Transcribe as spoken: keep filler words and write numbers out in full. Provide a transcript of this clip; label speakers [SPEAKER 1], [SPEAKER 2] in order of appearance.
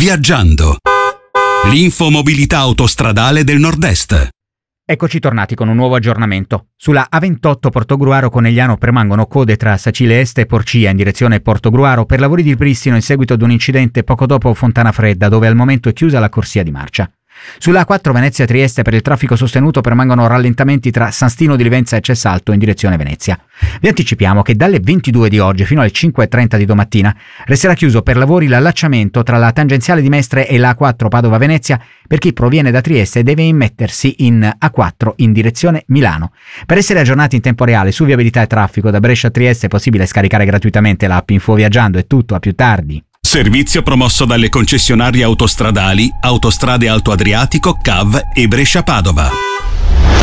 [SPEAKER 1] Viaggiando. L'infomobilità autostradale del Nord-Est.
[SPEAKER 2] Eccoci tornati con un nuovo aggiornamento. Sulla A ventotto Portogruaro-Conegliano permangono code tra Sacile Est e Porcia in direzione Portogruaro per lavori di ripristino in seguito ad un incidente poco dopo Fontana Fredda, dove al momento è chiusa la corsia di marcia. Sulla A quattro Venezia-Trieste per il traffico sostenuto permangono rallentamenti tra San Stino di Livenza e Cessalto in direzione Venezia. Vi anticipiamo che dalle ventidue di oggi fino alle cinque e trenta di domattina resterà chiuso per lavori l'allacciamento tra la tangenziale di Mestre e la A quattro Padova-Venezia per chi proviene da Trieste deve immettersi in A quattro in direzione Milano. Per essere aggiornati in tempo reale su viabilità e traffico da Brescia a Trieste è possibile scaricare gratuitamente l'app Info Viaggiando. È tutto, a più tardi.
[SPEAKER 1] Servizio promosso dalle concessionarie autostradali Autostrade Alto Adriatico, C A V e Brescia Padova.